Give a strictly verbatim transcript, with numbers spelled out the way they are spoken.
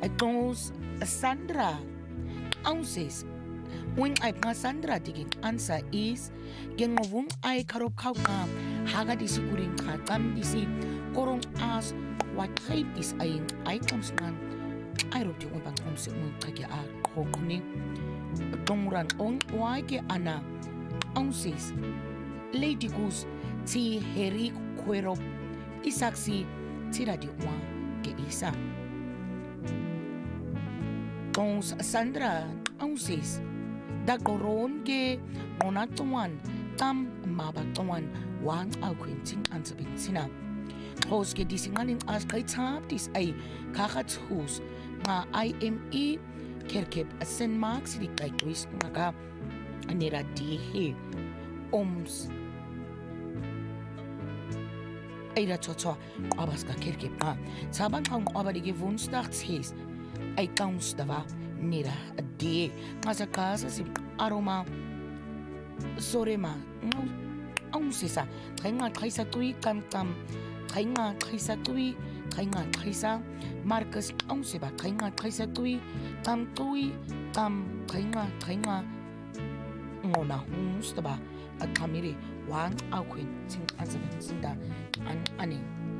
Tos Sandra ounces. When I Sandra digging answer is Gengovung I karop kau kam haga disikuring katam disi korong as what type is aing I comes man I wrote you bang home sit mun kaya a kokuni tonguran on waike ana ounces Lady Goose ti heri kwero isaksi tira di wa ke isa Tons Sandra ounces da koron ke onatuan tam mabatuan wang au quinting ansabinsina hos ke disinganin as kai tap dis ai kakat hus nga I M E kerkep asen max di kai twist nga anira di he oms Eira toto abas ka kerkep ma saban kang abadi ke woensdag hes ai kaunts dava nira di nga sa casa si aroma sore ma ang sisa kaya nga kaysa tuwi kam kam kaya nga kaysa tuwi kaya nga kaysa Marcus ang siba kaya nga kaysa tuwi kam tuwi kam kaya nga kaya nga ngona hungs diba at kamiri wang akwin sing asaban sinda an aning